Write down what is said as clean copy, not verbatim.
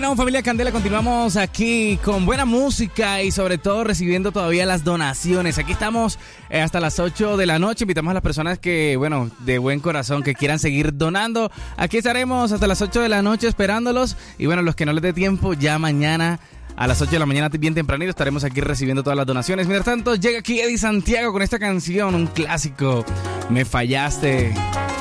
Bueno, familia Candela, continuamos aquí con buena música y sobre todo recibiendo todavía las donaciones. Aquí estamos hasta las 8 de la noche. Invitamos a las personas que, bueno, de buen corazón, que quieran seguir donando. Aquí estaremos hasta las 8 de la noche esperándolos. Y bueno, los que no les dé tiempo, ya mañana a las 8 de la mañana, bien tempranito, estaremos aquí recibiendo todas las donaciones. Mientras tanto, llega aquí Eddie Santiago con esta canción, un clásico, Me Fallaste.